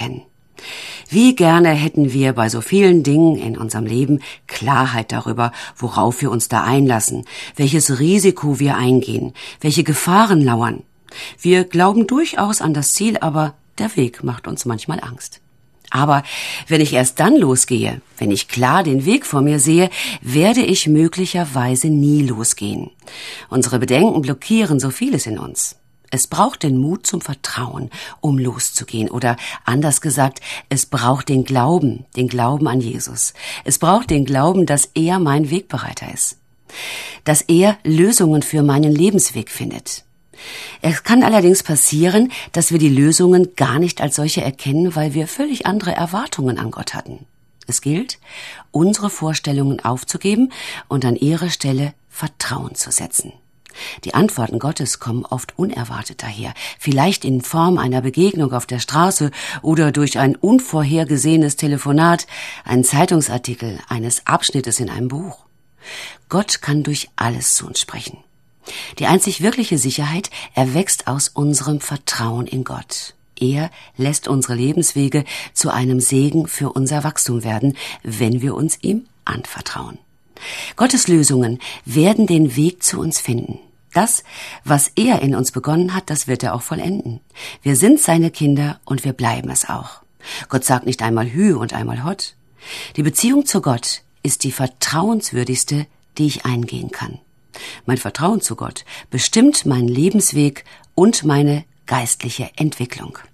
erkennen. Wie gerne hätten wir bei so vielen Dingen in unserem Leben Klarheit darüber, worauf wir uns da einlassen, welches Risiko wir eingehen, welche Gefahren lauern. Wir glauben durchaus an das Ziel, aber der Weg macht uns manchmal Angst. Aber wenn ich erst dann losgehe, wenn ich klar den Weg vor mir sehe, werde ich möglicherweise nie losgehen. Unsere Bedenken blockieren so vieles in uns. Es braucht den Mut zum Vertrauen, um loszugehen. Oder anders gesagt, es braucht den Glauben an Jesus. Es braucht den Glauben, dass er mein Wegbereiter ist. Dass er Lösungen für meinen Lebensweg findet. Es kann allerdings passieren, dass wir die Lösungen gar nicht als solche erkennen, weil wir völlig andere Erwartungen an Gott hatten. Es gilt, unsere Vorstellungen aufzugeben und an ihre Stelle Vertrauen zu setzen. Die Antworten Gottes kommen oft unerwartet daher, vielleicht in Form einer Begegnung auf der Straße oder durch ein unvorhergesehenes Telefonat, einen Zeitungsartikel, eines Abschnittes in einem Buch. Gott kann durch alles zu uns sprechen. Die einzig wirkliche Sicherheit erwächst aus unserem Vertrauen in Gott. Er lässt unsere Lebenswege zu einem Segen für unser Wachstum werden, wenn wir uns ihm anvertrauen. Gottes Lösungen werden den Weg zu uns finden. Das, was er in uns begonnen hat, das wird er auch vollenden. Wir sind seine Kinder und wir bleiben es auch. Gott sagt nicht einmal Hü und einmal Hott. Die Beziehung zu Gott ist die vertrauenswürdigste, die ich eingehen kann. Mein Vertrauen zu Gott bestimmt meinen Lebensweg und meine geistliche Entwicklung.